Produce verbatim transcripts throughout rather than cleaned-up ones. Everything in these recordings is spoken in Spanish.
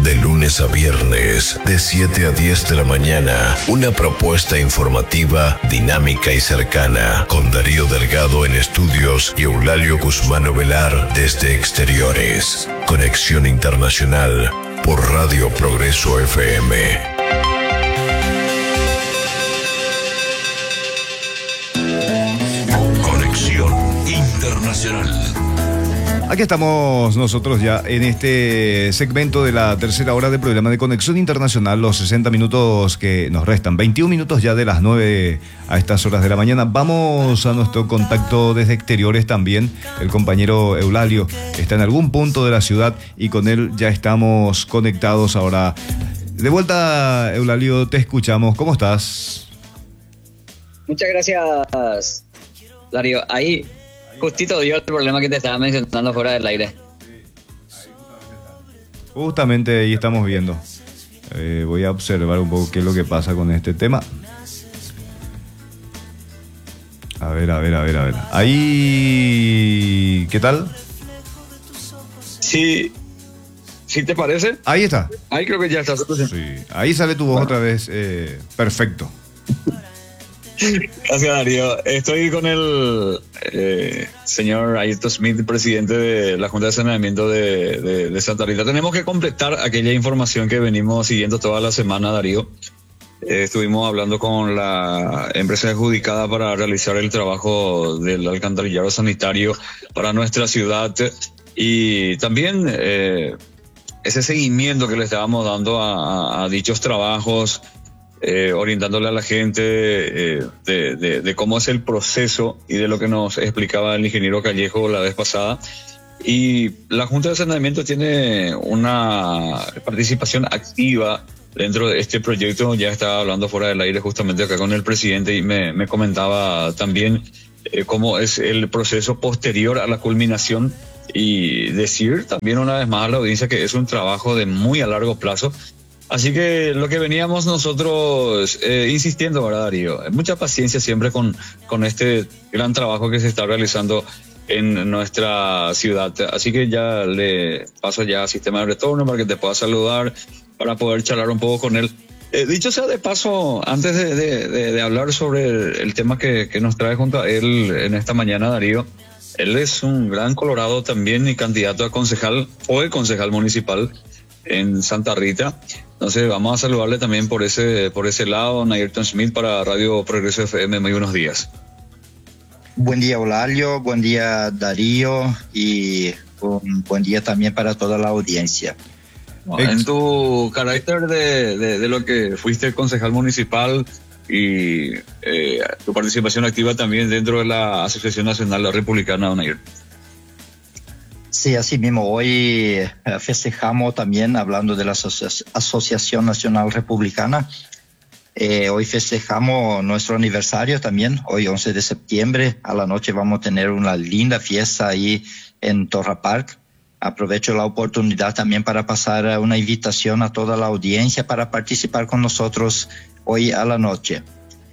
De lunes a viernes, de siete a diez de la mañana, una propuesta informativa, dinámica y cercana, con Darío Delgado en estudios y Eulalio Guzmán Ovelar desde exteriores. Conexión Internacional por Radio Progreso F M. Conexión Internacional. Aquí estamos nosotros ya en este segmento de la tercera hora del programa de Conexión Internacional, los sesenta minutos que nos restan, veintiún minutos ya de las nueve a estas horas de la mañana. Vamos a nuestro contacto desde exteriores también. El compañero Eulalio está en algún punto de la ciudad y con él ya estamos conectados ahora. De vuelta, Eulalio, te escuchamos. ¿Cómo estás? Muchas gracias, Darío. Ahí justito dio el problema que te estaba mencionando fuera del aire. Justamente ahí estamos viendo. Eh, voy a observar un poco qué es lo que pasa con este tema. A ver, a ver, a ver, a ver. Ahí... ¿Qué tal? Sí. ¿Sí te parece? Ahí está. Ahí creo que ya está. Sí. Ahí sale tu voz bueno. Otra vez. Eh, perfecto. Gracias, Darío. Estoy con el eh, señor Ayrton Smith, presidente de la Junta de Saneamiento de, de, de Santa Rita. Tenemos que completar aquella información que venimos siguiendo toda la semana, Darío. Eh, estuvimos hablando con la empresa adjudicada para realizar el trabajo del alcantarillado sanitario para nuestra ciudad y también eh, ese seguimiento que le estábamos dando a, a, a dichos trabajos. Eh, orientándole a la gente eh, de, de, de cómo es el proceso y de lo que nos explicaba el ingeniero Callejo la vez pasada. Y la Junta de Saneamiento tiene una participación activa dentro de este proyecto. Ya estaba hablando fuera del aire justamente acá con el presidente y me, me comentaba también eh, cómo es el proceso posterior a la culminación y decir también una vez más a la audiencia que es un trabajo de muy a largo plazo. Así que lo que veníamos nosotros eh, insistiendo, ¿verdad, Darío? Mucha paciencia siempre con, con este gran trabajo que se está realizando en nuestra ciudad. Así que ya le paso ya al sistema de retorno para que te pueda saludar, para poder charlar un poco con él. Eh, dicho sea de paso, antes de, de, de, de hablar sobre el, el tema que, que nos trae junto a él en esta mañana, Darío, él es un gran colorado también y candidato a concejal, fue concejal municipal en Santa Rita. Entonces vamos a saludarle también por ese por ese lado, Ayrton Smith para Radio Progreso F M. Muy buenos días. Buen día, Eulalio, buen día, Darío, y un buen día también para toda la audiencia. Bueno, en tu carácter de, de, de lo que fuiste concejal municipal y eh, tu participación activa también dentro de la Asociación Nacional Republicana, don Ayrton. Sí, así mismo. Hoy festejamos también, hablando de la Asoci- Asociación Nacional Republicana, eh, hoy festejamos nuestro aniversario también. Hoy, once de septiembre, a la noche vamos a tener una linda fiesta ahí en Torre Park. Aprovecho la oportunidad también para pasar una invitación a toda la audiencia para participar con nosotros hoy a la noche.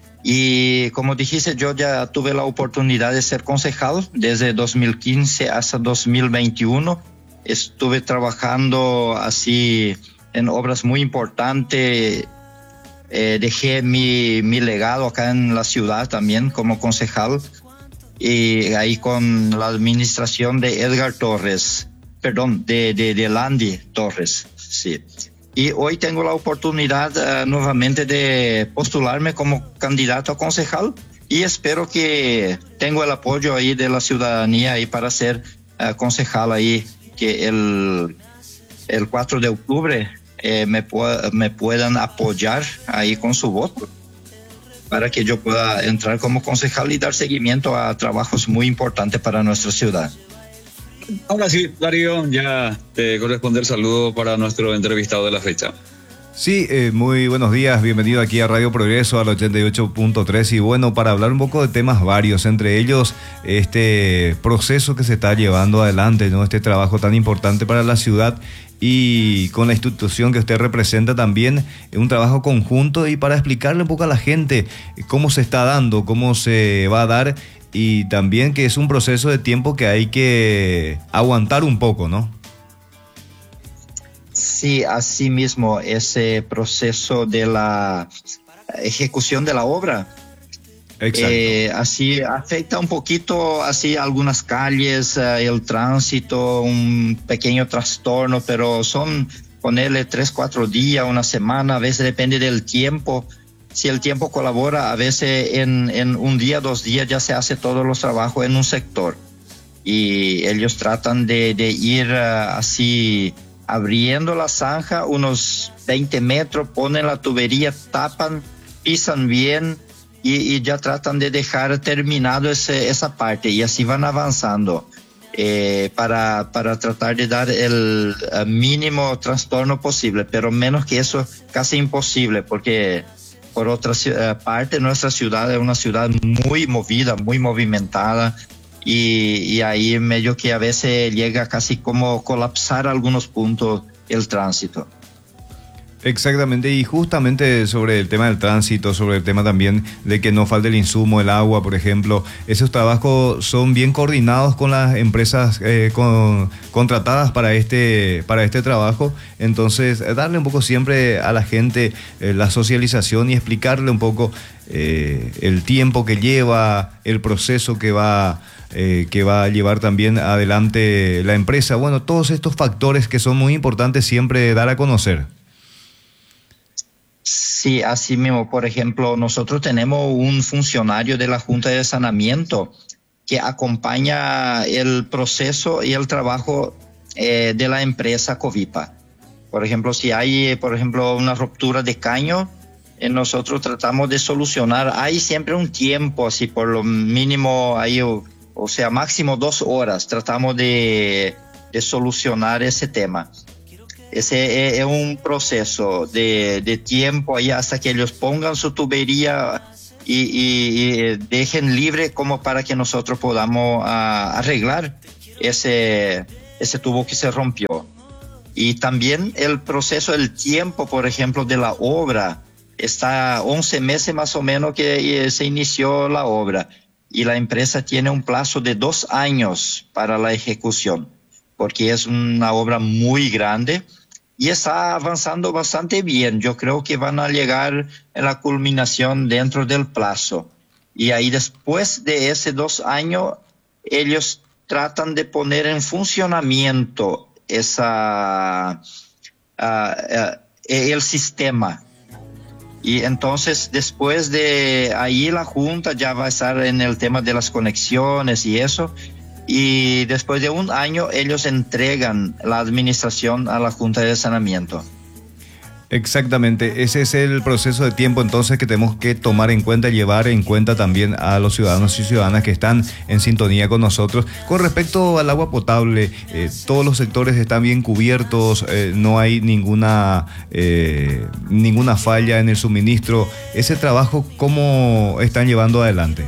Y como dijiste, yo ya tuve la oportunidad de ser concejal desde dos mil quince hasta dos mil veintiuno. Estuve trabajando así en obras muy importantes. Eh, dejé mi, mi legado acá en la ciudad también como concejal. Y ahí con la administración de Edgar Torres, perdón, de, de, de Landy Torres, sí. Y hoy tengo la oportunidad uh, nuevamente de postularme como candidato a concejal y espero que tengo el apoyo ahí de la ciudadanía ahí para ser uh, concejal ahí, que el, el cuatro de octubre eh, me, pu- me puedan apoyar ahí con su voto para que yo pueda entrar como concejal y dar seguimiento a trabajos muy importantes para nuestra ciudad. Ahora sí, Darío, ya te corresponde el saludo para nuestro entrevistado de la fecha. Sí, eh, muy buenos días, bienvenido aquí a Radio Progreso al ochenta y ocho punto tres y bueno, para hablar un poco de temas varios, entre ellos este proceso que se está llevando adelante, ¿no? Este trabajo tan importante para la ciudad y con la institución que usted representa también, un trabajo conjunto y para explicarle un poco a la gente cómo se está dando, cómo se va a dar y también que es un proceso de tiempo que hay que aguantar un poco, ¿no? Sí, así mismo, ese proceso de la ejecución de la obra, eh, así afecta un poquito así algunas calles, eh, el tránsito, un pequeño trastorno, pero son ponerle tres, cuatro días, una semana, a veces depende del tiempo. Si el tiempo colabora, a veces en, en un día, dos días ya se hace todos los trabajos en un sector. Y ellos tratan de, de ir uh, así abriendo la zanja unos veinte metros, ponen la tubería, tapan, pisan bien y, y ya tratan de dejar terminado ese, esa parte y así van avanzando eh, para, para tratar de dar el uh, mínimo trastorno posible, pero menos que eso casi imposible porque por otra uh, parte nuestra ciudad es una ciudad muy movida, muy movimentada. Y, y ahí medio que a veces llega casi como colapsar algunos puntos el tránsito. Exactamente, y justamente sobre el tema del tránsito, sobre el tema también de que no falte el insumo, el agua, por ejemplo, esos trabajos son bien coordinados con las empresas eh, con, contratadas para este, para este trabajo. Entonces, darle un poco siempre a la gente eh, la socialización y explicarle un poco eh, el tiempo que lleva, el proceso que va Eh, que va a llevar también adelante la empresa. Bueno, todos estos factores que son muy importantes siempre dar a conocer. Sí, así mismo. Por ejemplo, nosotros tenemos un funcionario de la Junta de Saneamiento que acompaña el proceso y el trabajo eh, de la empresa Covipa. Por ejemplo, si hay, por ejemplo, una ruptura de caño, eh, nosotros tratamos de solucionar. Hay siempre un tiempo, así por lo mínimo, hay o sea, máximo dos horas tratamos de, de solucionar ese tema. Ese es, es un proceso de, de tiempo ahí hasta que ellos pongan su tubería y, y, y dejen libre como para que nosotros podamos uh, arreglar ese, ese tubo que se rompió. Y también el proceso, el tiempo, por ejemplo, de la obra, está once meses más o menos que se inició la obra. Y la empresa tiene un plazo de dos años para la ejecución, porque es una obra muy grande y está avanzando bastante bien. Yo creo que van a llegar a la culminación dentro del plazo. Y ahí después de ese dos años, ellos tratan de poner en funcionamiento esa, uh, uh, el sistema. Y entonces después de ahí la Junta ya va a estar en el tema de las conexiones y eso. Y después de un año ellos entregan la administración a la Junta de Saneamiento. Exactamente, ese es el proceso de tiempo entonces que tenemos que tomar en cuenta, llevar en cuenta también a los ciudadanos y ciudadanas que están en sintonía con nosotros. Con respecto al agua potable, eh, todos los sectores están bien cubiertos, eh, no hay ninguna, eh, ninguna falla en el suministro. Ese trabajo, ¿cómo están llevando adelante?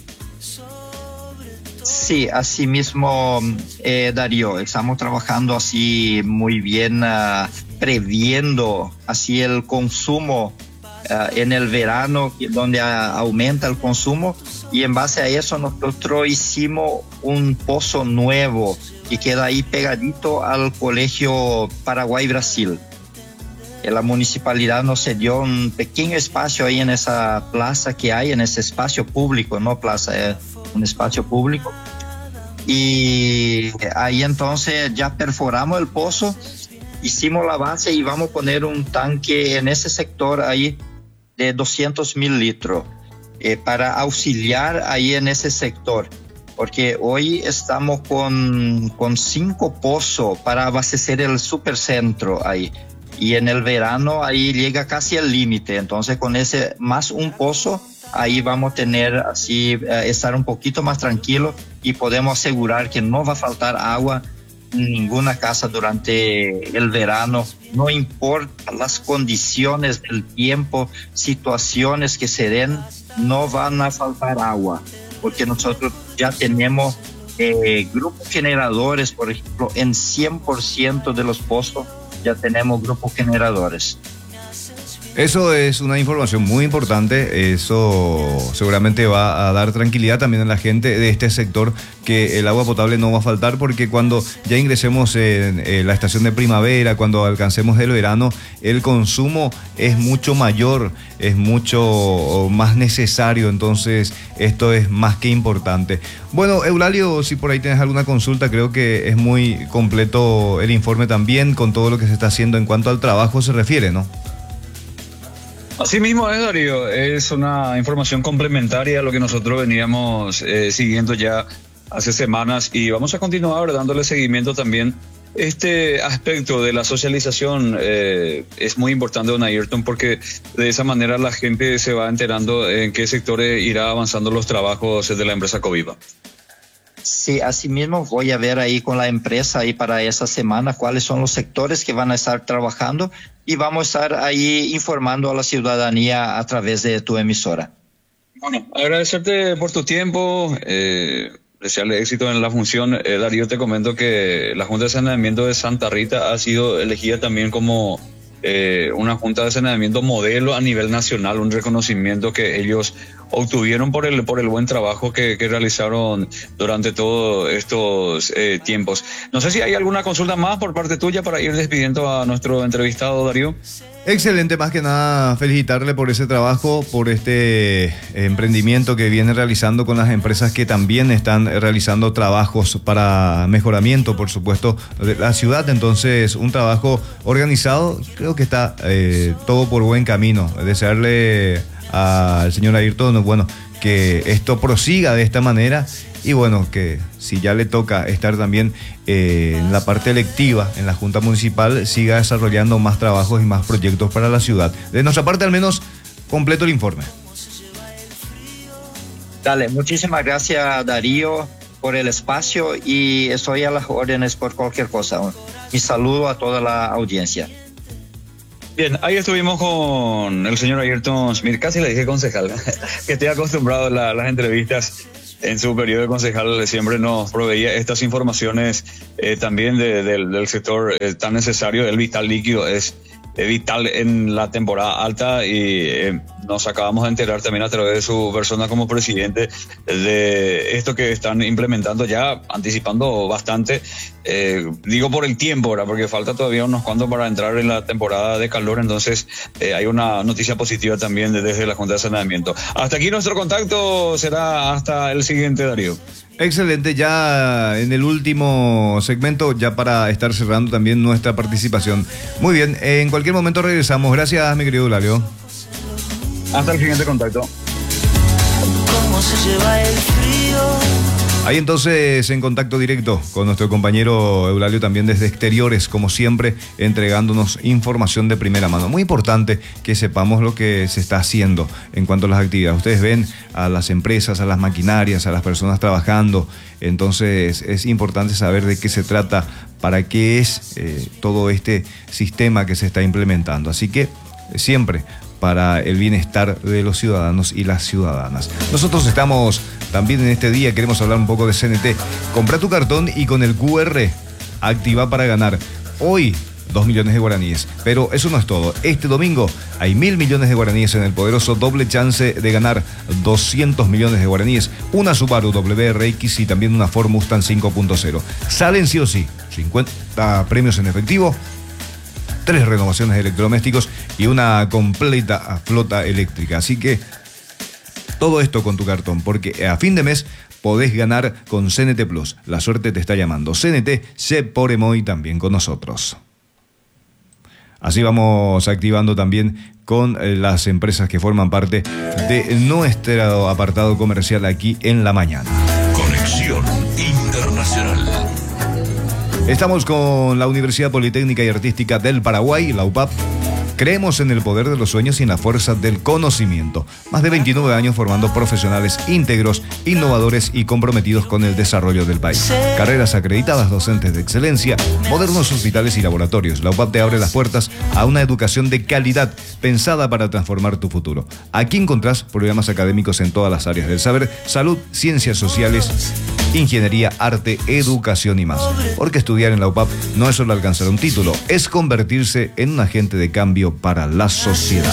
Sí, así mismo, eh, Darío, estamos trabajando así muy bien, uh, previendo así el consumo uh, en el verano, donde uh, aumenta el consumo, y en base a eso nosotros hicimos un pozo nuevo que queda ahí pegadito al Colegio Paraguay Brasil. La municipalidad nos cedió un pequeño espacio ahí en esa plaza que hay, en ese espacio público, no plaza, es un espacio público. Y ahí entonces ya perforamos el pozo, hicimos la base y vamos a poner un tanque en ese sector ahí de doscientos mil litros eh, para auxiliar ahí en ese sector. Porque hoy estamos con, con cinco pozos para abastecer el supercentro ahí. Y en el verano ahí llega casi al límite. Entonces con ese más un pozo, ahí vamos a tener así, uh, estar un poquito más tranquilo y podemos asegurar que no va a faltar agua en ninguna casa durante el verano. No importa las condiciones del tiempo, situaciones que se den, no van a faltar agua. Porque nosotros ya tenemos eh, grupos generadores, por ejemplo, en cien por ciento de los pozos ya tenemos grupos generadores. Eso es una información muy importante, eso seguramente va a dar tranquilidad también a la gente de este sector, que el agua potable no va a faltar, porque cuando ya ingresemos en, en la estación de primavera, cuando alcancemos el verano, el consumo es mucho mayor, es mucho más necesario, entonces esto es más que importante. Bueno, Eulalio, si por ahí tienes alguna consulta, creo que es muy completo el informe también con todo lo que se está haciendo en cuanto al trabajo se refiere, ¿no? Así mismo es, Darío, es una información complementaria a lo que nosotros veníamos eh, siguiendo ya hace semanas, y vamos a continuar dándole seguimiento también. Este aspecto de la socialización eh, es muy importante, don Ayrton, porque de esa manera la gente se va enterando en qué sectores irá avanzando los trabajos de la empresa Coviva. Sí, asimismo voy a ver ahí con la empresa ahí para esa semana cuáles son los sectores que van a estar trabajando, y vamos a estar ahí informando a la ciudadanía a través de tu emisora. Bueno, agradecerte por tu tiempo, eh, desearle éxito en la función. Eh, Darío, te comento que la Junta de Saneamiento de Santa Rita ha sido elegida también como eh, una Junta de Saneamiento modelo a nivel nacional, un reconocimiento que ellos obtuvieron por el por el buen trabajo que, que realizaron durante todos estos eh, tiempos. No sé si hay alguna consulta más por parte tuya para ir despidiendo a nuestro entrevistado, Darío. Excelente, más que nada felicitarle por ese trabajo, por este emprendimiento que viene realizando con las empresas que también están realizando trabajos para mejoramiento, por supuesto, de la ciudad. Entonces, un trabajo organizado, creo que está eh, todo por buen camino. Desearle al señor Ayrton, bueno, que esto prosiga de esta manera, y bueno, que si ya le toca estar también eh, en la parte electiva en la Junta Municipal, siga desarrollando más trabajos y más proyectos para la ciudad. De nuestra parte, al menos, completo el informe. Dale, muchísimas gracias, Darío, por el espacio, y estoy a las órdenes por cualquier cosa. Mi saludo a toda la audiencia. Bien, ahí estuvimos con el señor Ayrton Smith, casi le dije concejal, que estoy acostumbrado a la, las entrevistas. En su periodo de concejal siempre nos proveía estas informaciones eh, también de, de, del sector eh, tan necesario. El vital líquido es eh, vital en la temporada alta, y eh, nos acabamos de enterar también a través de su persona como presidente de esto que están implementando ya, anticipando bastante. Eh, digo por el tiempo, ¿verdad? Porque falta todavía unos cuantos para entrar en la temporada de calor, entonces eh, hay una noticia positiva también desde la Junta de Saneamiento. Hasta aquí nuestro contacto, será hasta el siguiente, Darío. Excelente, ya en el último segmento, ya para estar cerrando también nuestra participación. Muy bien, en cualquier momento regresamos. Gracias, mi querido Eulalio. Hasta el siguiente contacto. ¿Cómo se lleva el frío? Ahí entonces en contacto directo con nuestro compañero Eulalio, también desde exteriores, como siempre, entregándonos información de primera mano. Muy importante que sepamos lo que se está haciendo en cuanto a las actividades. Ustedes ven a las empresas, a las maquinarias, a las personas trabajando, entonces es importante saber de qué se trata, para qué es eh, todo este sistema que se está implementando. Así que siempre para el bienestar de los ciudadanos y las ciudadanas. Nosotros estamos también en este día, queremos hablar un poco de C N T. Compra tu cartón y con el Q R activa para ganar. Hoy, dos millones de guaraníes. Pero eso no es todo. Este domingo hay mil millones de guaraníes en el poderoso doble chance de ganar doscientos millones de guaraníes, una Subaru W R X y también una Ford Mustang cinco punto cero. Salen sí o sí cincuenta premios en efectivo, tres renovaciones de electrodomésticos y una completa flota eléctrica. Así que todo esto con tu cartón, porque a fin de mes podés ganar con C N T Plus. La suerte te está llamando. C N T, sé por Emoy también con nosotros. Así vamos activando también con las empresas que forman parte de nuestro apartado comercial aquí en la mañana. Conexión Internacional. Estamos con la Universidad Politécnica y Artística del Paraguay, la U P A P. Creemos en el poder de los sueños y en la fuerza del conocimiento. Más de veintinueve años formando profesionales íntegros, innovadores y comprometidos con el desarrollo del país. Carreras acreditadas, docentes de excelencia, modernos hospitales y laboratorios. La U P A P te abre las puertas a una educación de calidad pensada para transformar tu futuro. Aquí encontrás programas académicos en todas las áreas del saber, salud, ciencias sociales ingeniería, arte, educación y más. Porque estudiar en la U P A P no es solo alcanzar un título, es convertirse en un agente de cambio para la sociedad.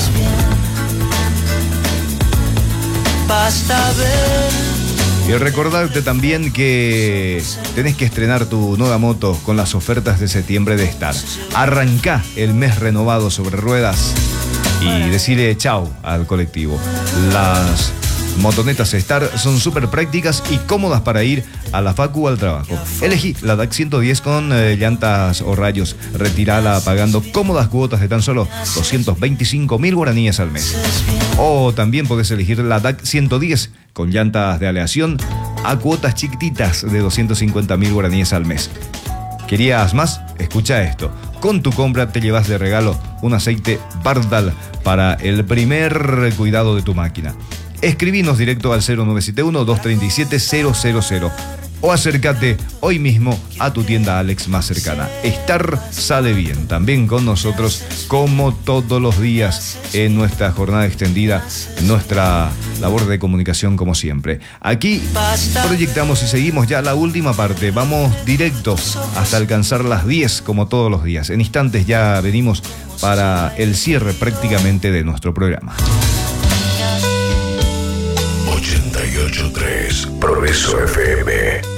Basta ver. Y recordarte también que tenés que estrenar tu nueva moto con las ofertas de septiembre de Star. Arrancá el mes renovado sobre ruedas y decirle chau al colectivo. Las motonetas Star son súper prácticas y cómodas para ir a la facu o al trabajo. Elegí la D A C ciento diez con eh, llantas o rayos. Retirala pagando cómodas cuotas de tan solo doscientos veinticinco mil guaraníes al mes. O también podés elegir la D A C ciento diez con llantas de aleación a cuotas chiquititas de doscientos cincuenta mil guaraníes al mes. ¿Querías más? Escucha esto. Con tu compra te llevas de regalo un aceite Bardal para el primer cuidado de tu máquina. Escribinos directo al cero nueve siete uno, dos tres siete, cero cero cero o acércate hoy mismo a tu tienda Alex más cercana. Star sale bien, también con nosotros como todos los días en nuestra jornada extendida, en nuestra labor de comunicación como siempre. Aquí proyectamos y seguimos ya la última parte, vamos directo hasta alcanzar las diez como todos los días. En instantes ya venimos para el cierre prácticamente de nuestro programa. ochenta y ocho punto tres Progreso F M.